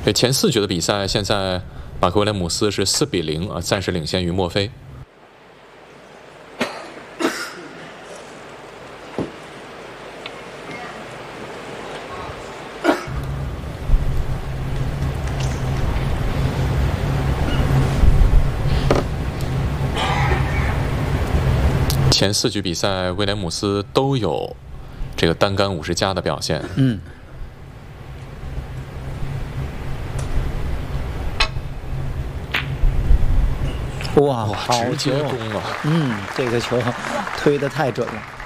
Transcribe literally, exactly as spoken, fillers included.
这前四局的比赛，现在马克威廉姆斯是四比零啊，暂时领先于墨菲。前四局比赛，威廉姆斯都有这个单杆五十加的表现。 嗯。 哇，好直接攻啊！ 嗯，这个球推得太准了。